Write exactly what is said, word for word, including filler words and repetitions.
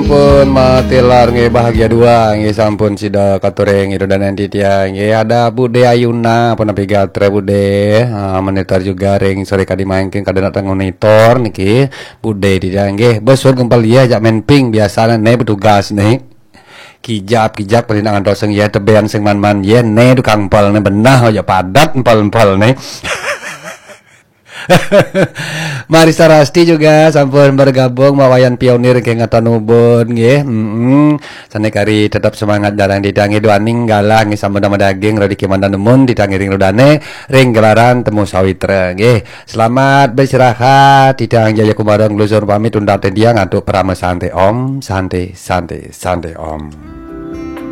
sampun matilar nge bahagia dua nge sampun sida katureng itu dan nanti dia nge ada Bude Ayuna pun nabi gatre Bude uh, monitor juga ring sore kadi main kadang datang monitor niki Bude dia nge besur gempal dia jak main ping biasa nih petugas nih kijap kijap pelinangan doseng ya tebean sing man man ya nih tukang pal nih benah aja padat empal empal nih. Marisa Rasti juga sampun bergabung mawayan pionir ke ngatan ubun nggih. Heeh. Sane kari tetap semangat darang didangi duaning galah nggih sampun nama daging rodi kimandan nemun didangi ring rodane ring gelaran temu sawitra nggih. Selamat beristirahat didang Jaya Kumarang lusur pamit undang tendiang untuk prama santai om santai santai santai om.